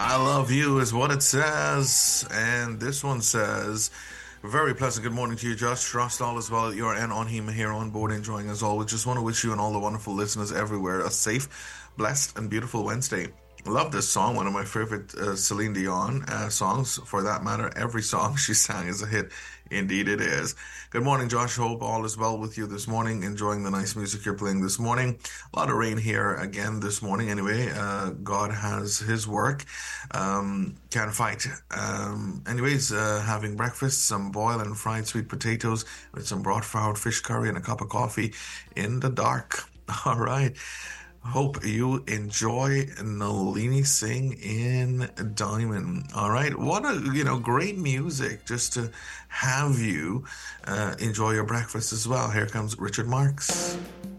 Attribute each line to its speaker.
Speaker 1: I love you is what it says. And this one says, very pleasant good morning to you, Josh. Trust all as well at your end on him here on board, enjoying as always. Just want to wish you and all the wonderful listeners everywhere a safe, blessed, and beautiful Wednesday. Love this song, one of my favorite Celine Dion songs, for that matter. Every song she sang is a hit. Indeed, it is. Good morning, Josh. Hope all is well with you this morning. Enjoying the nice music you're playing this morning. A lot of rain here again this morning. Anyway, God has His work. Can't fight. Having breakfast, some boiled and fried sweet potatoes with some brought forward fish curry and a cup of coffee in the dark. All right. Hope you enjoy Nalini Singh in Diamond. All right. What a, great music just to have you enjoy your breakfast as well. Here comes Richard Marx.